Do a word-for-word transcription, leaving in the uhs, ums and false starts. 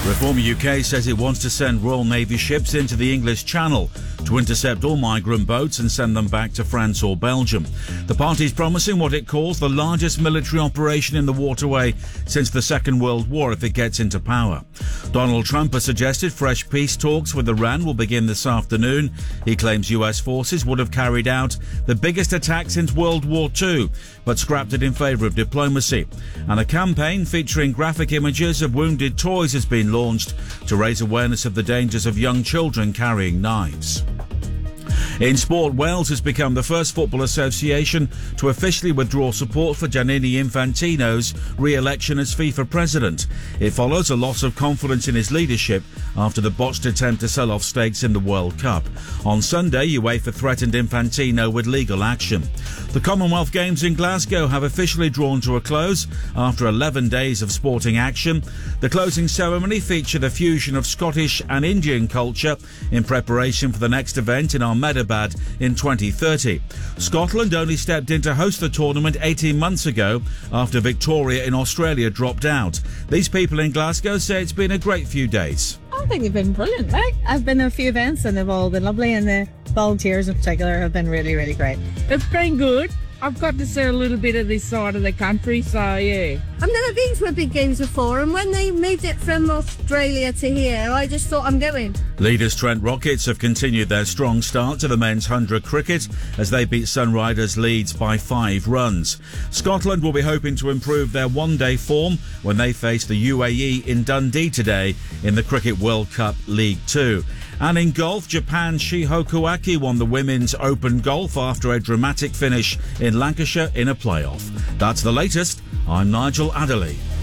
Reform U K says it wants to send Royal Navy ships into the English Channel to intercept all migrant boats and send them back to France or Belgium. The party's promising what it calls the largest military operation in the waterway since the Second World War if it gets into power. Donald Trump has suggested fresh peace talks with Iran will begin this afternoon. He claims U S forces would have carried out the biggest attack since World War Two, but scrapped it in favour of diplomacy. And a campaign featuring graphic images of wounded toys has been launched to raise awareness of the dangers of young children carrying knives. In sport, Wales has become the first football association to officially withdraw support for Gianni Infantino's re-election as FIFA president. It follows a loss of confidence in his leadership after the botched attempt to sell off stakes in the World Cup. On Sunday, UEFA threatened Infantino with legal action. The Commonwealth Games in Glasgow have officially drawn to a close after eleven days of sporting action. The closing ceremony featured a fusion of Scottish and Indian culture in preparation for the next event in Ahmedabad in twenty thirty. Scotland only stepped in to host the tournament eighteen months ago after Victoria in Australia dropped out. These people in Glasgow say it's been a great few days. I think they've been brilliant, right? I've been to a few events and they've all been lovely, and the volunteers in particular have been really, really great. It's been good. I've got to see a little bit of this side of the country, so yeah. I've never been to a big games before, and when they moved it from Australia to here, I just thought I'm going. Leaders Trent Rockets have continued their strong start to the men's one hundred cricket as they beat Sunriders Leeds by five runs. Scotland will be hoping to improve their one-day form when they face the U A E in Dundee today in the Cricket World Cup League Two. And in golf, Japan's Shihoku Aki won the Women's Open Golf after a dramatic finish in Lancashire in a playoff. That's the latest. I'm Nigel Adderley.